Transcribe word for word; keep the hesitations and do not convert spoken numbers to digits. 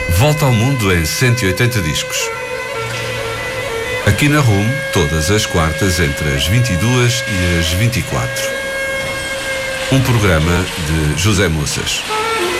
Volta ao mundo em cento e oitenta discos. Aqui na R U M, todas as quartas entre as vinte e duas e as vinte e quatro. Um programa de José Moças.